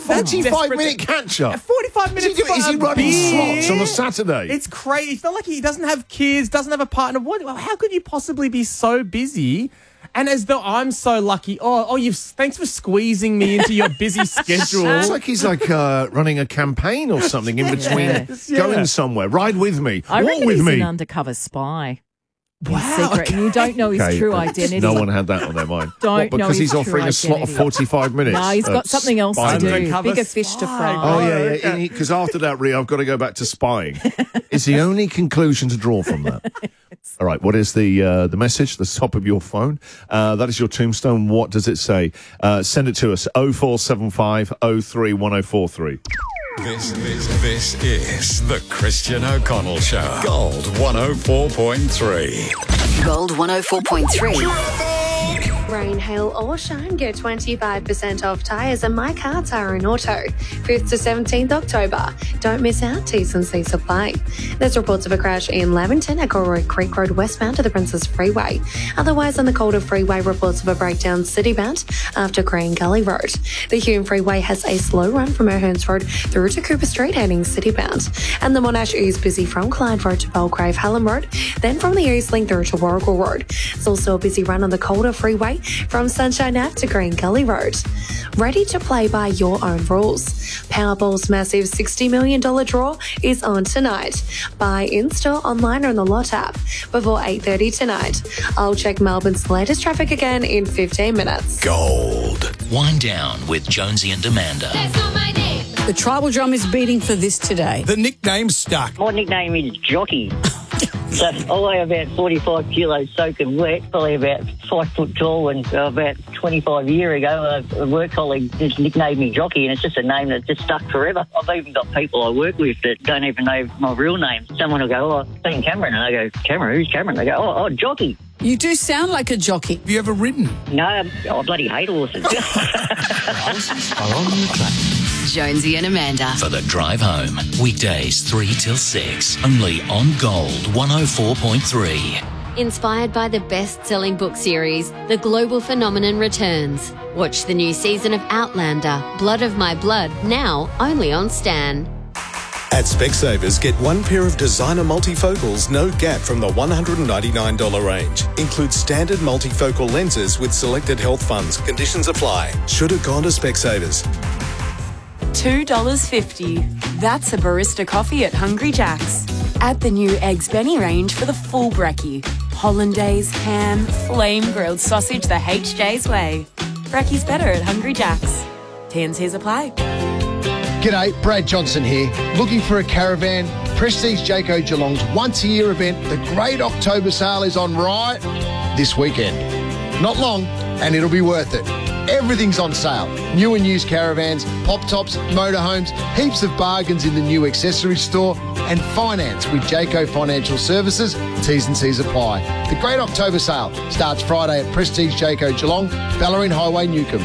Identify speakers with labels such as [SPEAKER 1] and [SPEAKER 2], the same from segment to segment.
[SPEAKER 1] 45-minute catch-up.
[SPEAKER 2] 45 minutes.
[SPEAKER 1] Is he running slots on a Saturday?
[SPEAKER 2] It's crazy. It's not like he doesn't have kids, doesn't have a partner. How could you possibly be so busy? And as though I'm so lucky. Thanks for squeezing me into your busy schedule.
[SPEAKER 1] It's like he's running a campaign or something in between going somewhere. Ride with me.
[SPEAKER 3] I
[SPEAKER 1] Walk
[SPEAKER 3] reckon
[SPEAKER 1] with
[SPEAKER 3] he's
[SPEAKER 1] me.
[SPEAKER 3] an undercover spy.
[SPEAKER 2] Wow,
[SPEAKER 3] Secret, and you don't know his true identity.
[SPEAKER 1] No one had that on their mind.
[SPEAKER 3] his
[SPEAKER 1] Because he's offering
[SPEAKER 3] true
[SPEAKER 1] a slot of
[SPEAKER 3] identity.
[SPEAKER 1] 45 minutes.
[SPEAKER 3] No, he's got something else to do.
[SPEAKER 2] Undercover
[SPEAKER 3] Bigger fish to fry.
[SPEAKER 1] Oh, yeah. Because after that, Rhea, I've got to go back to spying. It's the only conclusion to draw from that. All right, what is the message, the top of your phone? That is your tombstone. What does it say? Send it to us, 0475 03 1043.
[SPEAKER 4] This is the Christian O'Connell Show. Gold 104.3.
[SPEAKER 5] Gold 104.3.
[SPEAKER 6] Rain, hail or shine, get 25% off tyres and My Car Tire and Auto. 5th to 17th October. Don't miss out, T's and C's apply. There's reports of a crash in Lavington at Corroy Creek Road westbound to the Princess Freeway. Otherwise, on the Calder Freeway, reports of a breakdown citybound after Green Gully Road. The Hume Freeway has a slow run from O'Hearns Road through to Cooper Street heading citybound. And the Monash is busy from Clyde Road to Belgrave Hallam Road, then from the Eastlink through to Warrigal Road. It's also a busy run on the Calder Freeway from Sunshine Ave to Green Gully Road. Ready to play by your own rules. Powerball's massive $60 million draw is on tonight. Buy in-store, online or on the Lot app before 8:30 tonight. I'll check Melbourne's latest traffic again in 15 minutes.
[SPEAKER 4] Gold.
[SPEAKER 7] Wind down with Jonesy and Amanda.
[SPEAKER 8] That's not my name.
[SPEAKER 9] The tribal drum is beating for this today.
[SPEAKER 4] The nickname's stuck.
[SPEAKER 10] My nickname is Jockey. So I weigh about 45 kilos soaking wet, probably about 5 foot tall, and about 25 years ago, a work colleague just nicknamed me Jockey, and it's just a name that just stuck forever. I've even got people I work with that don't even know my real name. Someone will go, I've seen Cameron, and I go, Cameron, who's Cameron? They go, oh, Jockey.
[SPEAKER 9] You do sound like a jockey.
[SPEAKER 4] Have you ever ridden?
[SPEAKER 10] No, I bloody hate horses.
[SPEAKER 7] Horses are on the track.
[SPEAKER 5] Jonesy and Amanda.
[SPEAKER 7] For the drive home. Weekdays 3 till 6. Only on Gold 104.3.
[SPEAKER 8] Inspired by the best-selling book series, The Global Phenomenon returns. Watch the new season of Outlander, Blood of My Blood, now only on Stan.
[SPEAKER 11] At Specsavers, get one pair of designer multifocals, no gap, from the $199 range. Includes standard multifocal lenses with selected health funds. Conditions apply. Should have gone to Specsavers.
[SPEAKER 12] $2.50. That's a barista coffee at Hungry Jack's. Add the new Eggs Benny range for the full brekkie. Hollandaise, ham, flame-grilled sausage the HJ's way. Brekkie's better at Hungry Jack's. T&Cs apply.
[SPEAKER 13] G'day, Brad Johnson here. Looking for a caravan? Prestige Jayco Geelong's once-a-year event, the Great October Sale, is on right this weekend. Not long, and it'll be worth it. Everything's on sale. New and used caravans, pop-tops, motorhomes, heaps of bargains in the new accessories store, and finance with Jayco Financial Services. T's and C's apply. The Great October Sale starts Friday at Prestige Jayco Geelong, Ballerine Highway, Newcomb.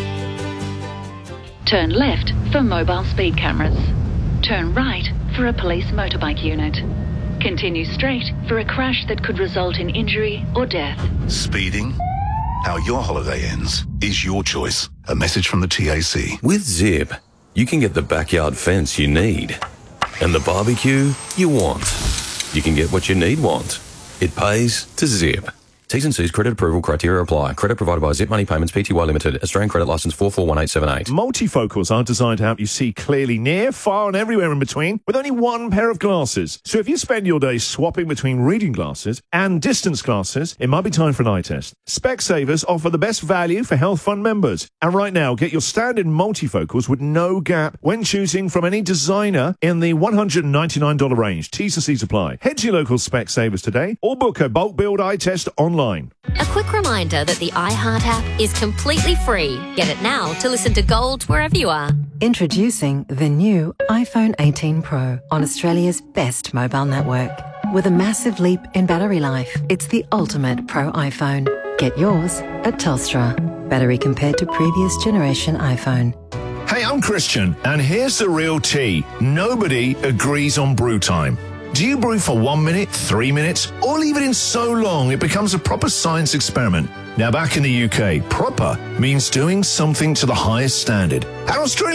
[SPEAKER 14] Turn left for mobile speed cameras. Turn right for a police motorbike unit. Continue straight for a crash that could result in injury or death.
[SPEAKER 15] Speeding? How your holiday ends is your choice. A message from the TAC.
[SPEAKER 16] With Zip, you can get the backyard fence you need and the barbecue you want. You can get what you want. It pays to Zip. T's and C's credit approval criteria apply. Credit provided by Zip Money Payments Pty Limited. Australian credit license 441878.
[SPEAKER 1] Multifocals are designed to help you see clearly near, far and everywhere in between with only one pair of glasses. So if you spend your day swapping between reading glasses and distance glasses, it might be time for an eye test. Specsavers offer the best value for Health Fund members. And right now, get your standard multifocals with no gap when choosing from any designer in the $199 range. T's and C's apply. Head to your local Specsavers today or book a bulk build eye test online.
[SPEAKER 8] A quick reminder that the iHeart app is completely free. Get it now to listen to Gold wherever you are.
[SPEAKER 17] Introducing the new iPhone 18 Pro on Australia's best mobile network. With a massive leap in battery life, it's the ultimate Pro iPhone. Get yours at Telstra. Battery compared to previous generation iPhone.
[SPEAKER 1] Hey, I'm Christian, and here's the real tea. Nobody agrees on brew time. Do you brew for 1 minute, 3 minutes, or leave it in so long it becomes a proper science experiment? Now, back in the UK, proper means doing something to the highest standard. And Australia